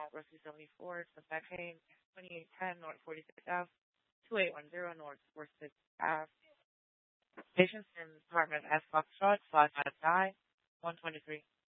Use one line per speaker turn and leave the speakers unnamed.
Rosie 74, Suspect Kane, 2810 North 46th Ave, 2810 North 46th Ave. Patients in Department S Foxtrot, 559, 123.